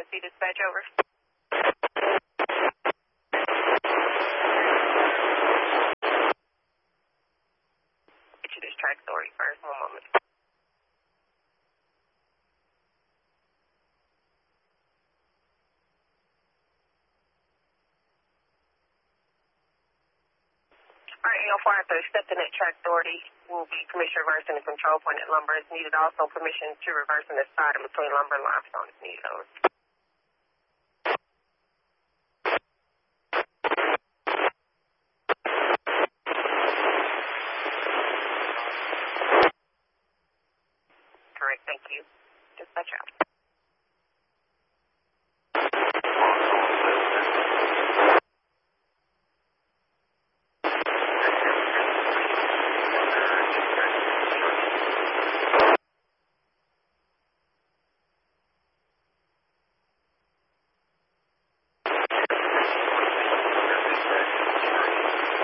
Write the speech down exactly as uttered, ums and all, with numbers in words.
emergency dispatch over. Get you this track authority first, one moment. All right, A O four, after accepting that track authority, will be permission to reverse in the control point at lumber is needed. Also, permission to reverse in the side in between lumber and limestone is needed. Over. Correct, thank you.